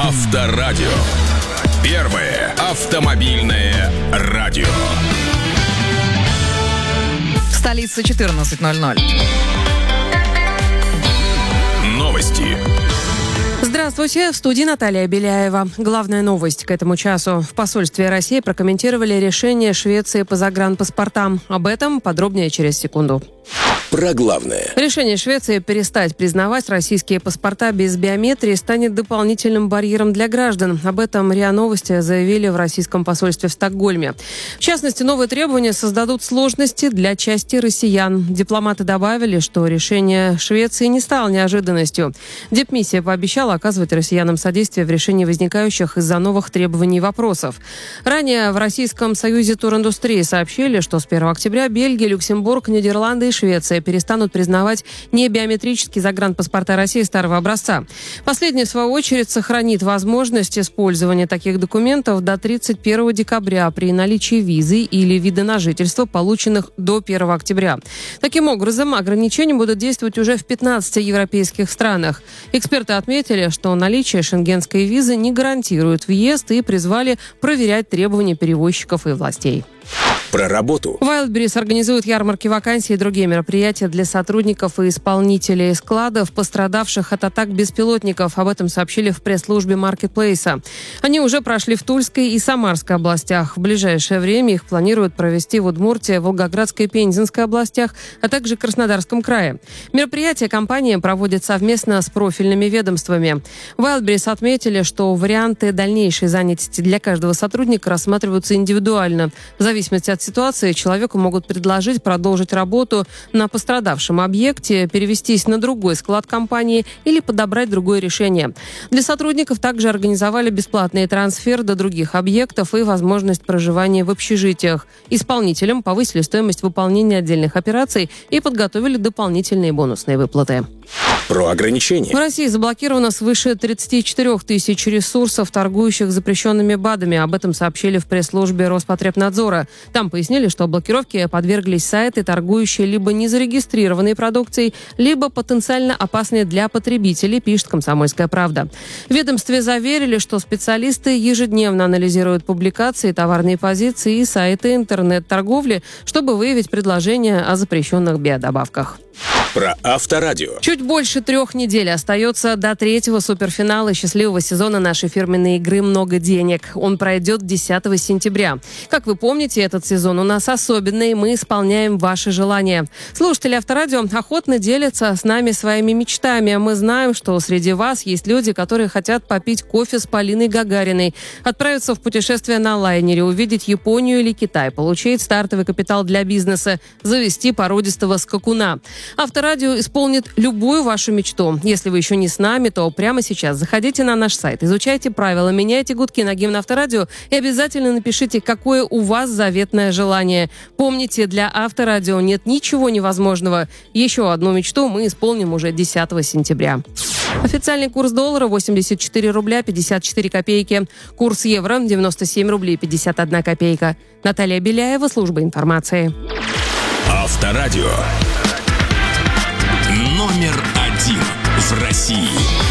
Авторадио. Первое автомобильное радио. В столице 14:00. Новости. Здравствуйте, в студии Наталья Беляева. Главная новость к этому часу. В посольстве России прокомментировали решение Швеции по загранпаспортам. Об этом подробнее через секунду. Про главное. Решение Швеции перестать признавать российские паспорта без биометрии станет дополнительным барьером для граждан. Об этом РИА Новости заявили в российском посольстве в Стокгольме. В частности, новые требования создадут сложности для части россиян. Дипломаты добавили, что решение Швеции не стало неожиданностью. Дипмиссия пообещала оказывать россиянам содействие в решении возникающих из-за новых требований вопросов. Ранее в Российском союзе туриндустрии сообщили, что с 1 октября Бельгия, Люксембург, Нидерланды и Швеция перестанут признавать небиометрические загранпаспорта России старого образца. Последняя, в свою очередь, сохранит возможность использования таких документов до 31 декабря при наличии визы или вида на жительство, полученных до 1 октября. Таким образом, ограничения будут действовать уже в 15 европейских странах. Эксперты отметили, что наличие шенгенской визы не гарантирует въезд и призвали проверять требования перевозчиков и властей. Про работу. Wildberries организует ярмарки вакансий и другие мероприятия для сотрудников и исполнителей складов, пострадавших от атак беспилотников. Об этом сообщили в пресс-службе маркетплейса. Они уже прошли в Тульской и Самарской областях. В ближайшее время их планируют провести в Удмуртии, Волгоградской и Пензенской областях, а также Краснодарском крае. Мероприятие компания проводит совместно с профильными ведомствами. Wildberries отметили, что варианты дальнейшей занятости для каждого сотрудника рассматриваются индивидуально. В зависимости от ситуации человеку могут предложить продолжить работу на пострадавшем объекте, перевестись на другой склад компании или подобрать другое решение. Для сотрудников также организовали бесплатный трансфер до других объектов и возможность проживания в общежитиях. Исполнителям повысили стоимость выполнения отдельных операций и подготовили дополнительные бонусные выплаты. Про ограничения. В России заблокировано свыше 34 тысяч ресурсов, торгующих запрещенными БАДами. Об этом сообщили в пресс-службе Роспотребнадзора. Там пояснили, что блокировке подверглись сайты, торгующие либо незарегистрированной продукцией, либо потенциально опасные для потребителей, пишет «Комсомольская правда». В ведомстве заверили, что специалисты ежедневно анализируют публикации, товарные позиции и сайты интернет-торговли, чтобы выявить предложения о запрещенных биодобавках. Про Авторадио. Чуть больше 3 недель остается до 3-го суперфинала счастливого сезона нашей фирменной игры «Много денег». Он пройдет 10 сентября. Как вы помните, этот сезон у нас особенный, мы исполняем ваши желания. Слушатели Авторадио охотно делятся с нами своими мечтами. Мы знаем, что среди вас есть люди, которые хотят попить кофе с Полиной Гагариной, отправиться в путешествие на лайнере, увидеть Японию или Китай, получить стартовый капитал для бизнеса, завести породистого скакуна. Авторадио исполнит любую вашу мечту. Если вы еще не с нами, то прямо сейчас заходите на наш сайт, изучайте правила, меняйте гудки на гимн Авторадио и обязательно напишите, какое у вас заветное желание. Помните, для Авторадио нет ничего невозможного. Еще одну мечту мы исполним уже 10 сентября. Официальный курс доллара 84 рубля 54 копейки. Курс евро 97 рублей 51 копейка. Наталья Беляева, служба информации. Авторадио. Номер 1 в России.